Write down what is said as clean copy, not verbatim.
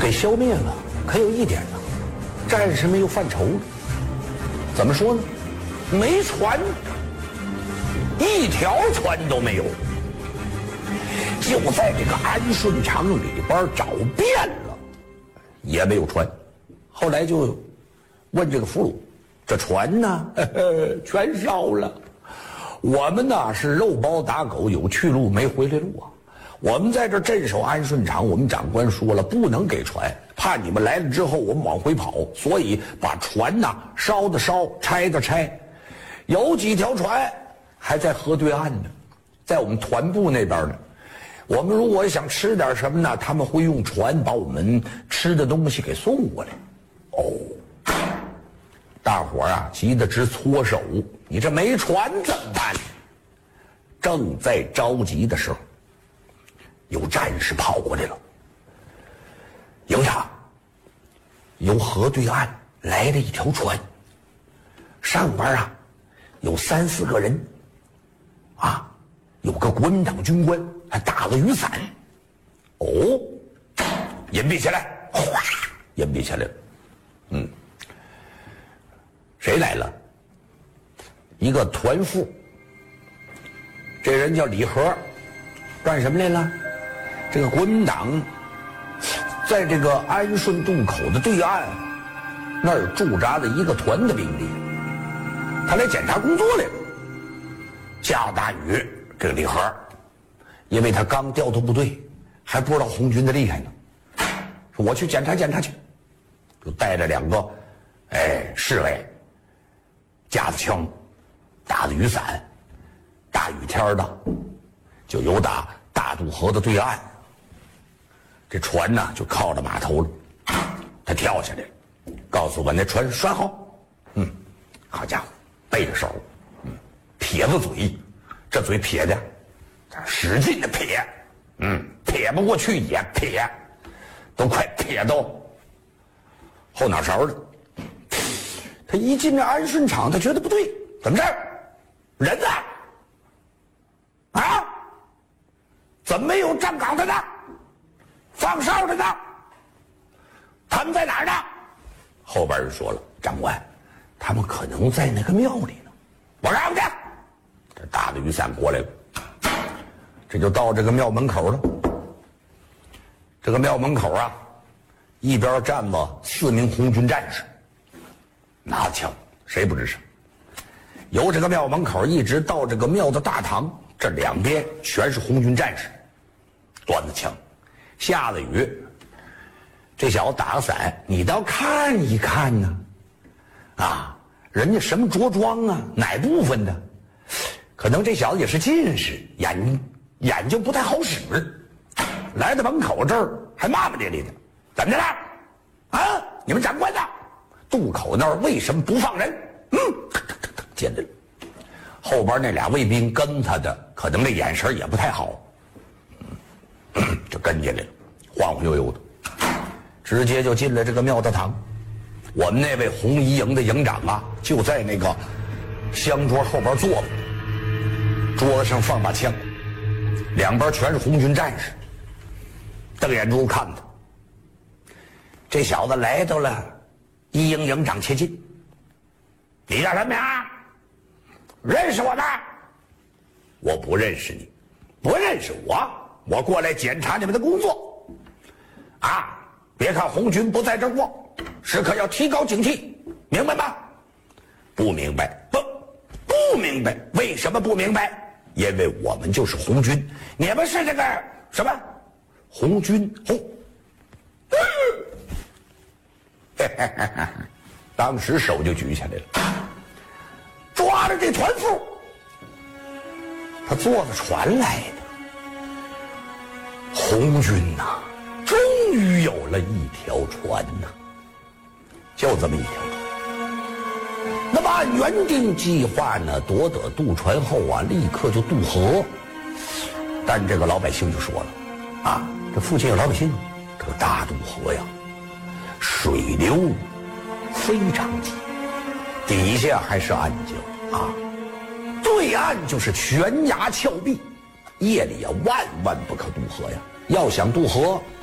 被消灭了，可有一点呢，战士们又犯愁了。怎么说呢？没船，一条船都没有。就在这个安顺场里边找遍了，也没有船。后来就问这个俘虏，这船呢？全烧了。我们呢是肉包打狗，有去路没回来路啊。我们在这镇守安顺场，我们长官说了，不能给船，怕你们来了之后我们往回跑，所以把船呢烧的烧，拆的拆。有几条船还在河对岸呢，在我们团部那边呢。我们如果想吃点什么呢，他们会用船把我们吃的东西给送过来。哦，大伙儿啊急得直搓手，你这没船怎么办？正在着急的时候，有战士跑过来了。营长，由河对岸来了一条船，上边啊有3、4个人，啊，有个国民党军官，还打个雨伞。哦，隐蔽起来，哗，隐蔽起来了。谁来了？一个团副，这人叫李和，干什么来了？这个国民党在这个安顺渡口的对岸，那儿驻扎了一个团的兵力，他来检查工作来了。下大雨，这个李和，因为他刚调到部队，还不知道红军的厉害呢，说我去检查检查去，就带着2个侍卫，架着枪，打着雨伞，大雨天的，就游打大渡河的对岸。这船呢就靠着码头了，他跳下来了，告诉我那船拴好。好家伙，背着手，撇着嘴，这嘴撇的，使劲的撇，撇不过去也撇，都快撇到后脑勺了。他一进这安顺场，他觉得不对，怎么着？人呢？啊？怎么没有站岗的呢？放哨的呢？他们在哪儿呢？后边人说了，长官，他们可能在那个庙里呢。我让去。这打着雨伞过来了，这就到这个庙门口了。这个庙门口啊，一边站着4名红军战士，拿着枪，谁不吱声。由这个庙门口一直到这个庙的大堂，这2边全是红军战士，端着枪。下了雨，这小子打个伞，你倒看一看呢。啊，人家什么着装啊，哪部分的？可能这小子也是近视，眼睛不太好使。来到门口这儿还骂骂咧咧的，怎么的了？啊，你们长官呢？渡口那儿为什么不放人？进来了。后边那俩卫兵跟他的，可能这眼神也不太好，就跟进来了，晃晃悠悠的，直接就进了这个庙大堂。我们那位红衣营的营长啊，就在那个香桌后边坐着，桌子上放把枪，两边全是红军战士，瞪眼珠看他。这小子来到了一营营长接近，你叫什么呀？认识我吗？我不认识你，不认识我，我过来检查你们的工作。啊，别看红军不在这儿过，时刻要提高警惕，明白吗？不明白，不明白，为什么不明白？因为我们就是红军，你们是这个什么红军当时手就举起来了，抓着这团副，他坐着船来的。红军呐，终于有了一条船呐，就这么一条船。那么按原定计划呢，夺得渡船后啊，立刻就渡河。但这个老百姓就说了，啊，这附近有老百姓，这个大渡河呀，水流非常急，底下还是暗礁啊，对岸就是悬崖峭壁，夜里啊万万不可渡河呀。要想渡河，